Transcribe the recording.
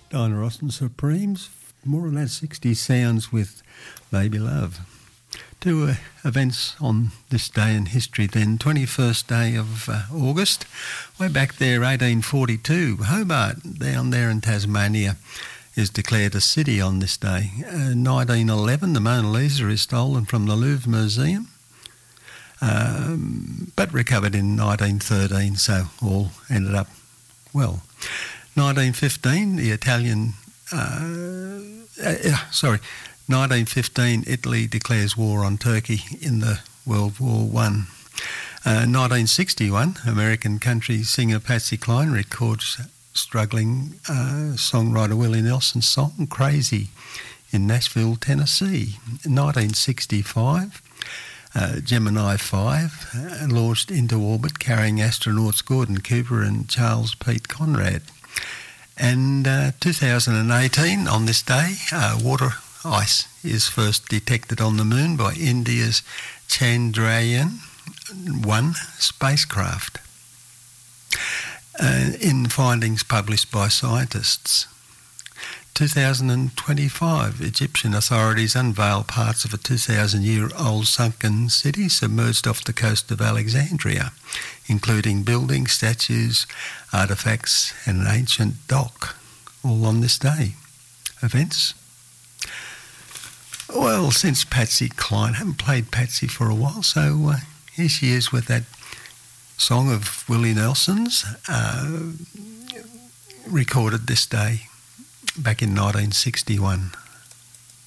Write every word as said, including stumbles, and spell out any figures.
Diana Ross and Supremes, more or less sixty sounds with Baby Love. Two uh, events on this day in history then. twenty-first day of uh, August, way back there, eighteen forty-two. Hobart, down there in Tasmania, is declared a city on this day. Uh, nineteen eleven, the Mona Lisa is stolen from the Louvre Museum, um, but recovered in nineteen thirteen, so all ended up well. nineteen fifteen, the Italian, uh, uh, sorry, nineteen fifteen, Italy declares war on Turkey in the World War One. Uh, nineteen sixty-one, American country singer Patsy Cline records struggling uh, songwriter Willie Nelson's song Crazy in Nashville, Tennessee. nineteen sixty-five, uh, Gemini five uh, launched into orbit carrying astronauts Gordon Cooper and Charles Pete Conrad. And uh, two thousand eighteen, on this day, uh, water ice is first detected on the moon by India's Chandrayaan one spacecraft. Uh, in findings published by scientists. two thousand twenty-five, Egyptian authorities unveil parts of a two thousand year old sunken city submerged off the coast of Alexandria, including buildings, statues, artefacts and an ancient dock, all on this day. Events? Well, since Patsy Cline, I haven't played Patsy for a while, so uh, here she is with that song of Willie Nelson's, uh, recorded this day back in nineteen sixty-one.